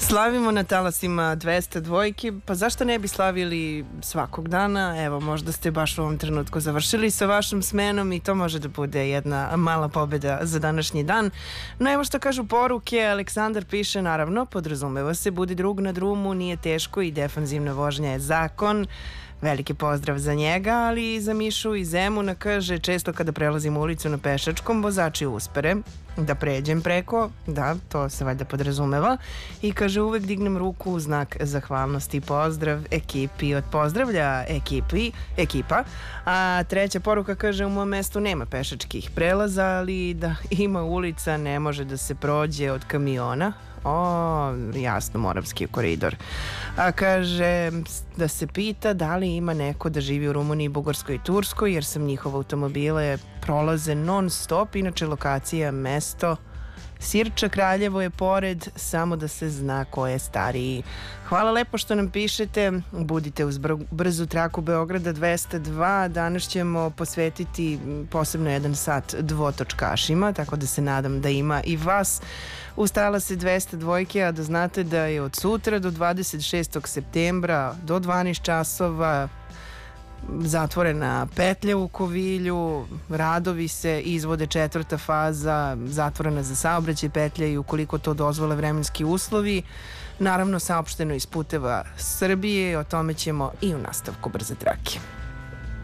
Slavimo na talasima 200 dvojki, pa zašto ne bi slavili svakog dana? Evo, možda ste baš u ovom trenutku završili sa vašom smenom i to može da bude jedna mala pobjeda za današnji dan. No evo što kažu poruke, Aleksandar piše, naravno, podrazumeva se, budi drug na drumu, nije teško i defanzivna vožnja je zakon. Veliki pozdrav za njega, ali i za Mišu iz Zemuna, kaže, često kada prelazim ulicu na pešačkom, vozači uspere da pređem preko, da, to se valjda podrazumeva, i kaže, uvek dignem ruku u znak zahvalnosti. Pozdrav ekipi, od pozdravlja ekipa. A treća poruka kaže, u mom mestu nema pešačkih prelaza, ali da ima ulica ne može da se prođe od kamiona. Jasno, Moravski koridor. A kaže da se pita da li ima neko da živi u Rumuniji, Bugarskoj i Turskoj, jer sam njihove automobile prolaze non stop. Inače lokacija mesto Sirča, Kraljevo je pored, samo da se zna ko je stariji. Hvala lepo što nam pišete, budite uz brzu traku Beograda 202. Danas ćemo posvetiti posebno jedan sat dvotočkašima, tako da se nadam da ima i vas. Ustala se 200 dvojke, a da znate da je od sutra do 26. septembra do 12 časova zatvorena petlja u Kovilju, radovi se izvode, četvrta faza, zatvorena za saobraćaj petlja i ukoliko to dozvole vremenski uslovi. Naravno, saopšteno iz Puteva Srbije, o tome ćemo i u nastavku brze trake.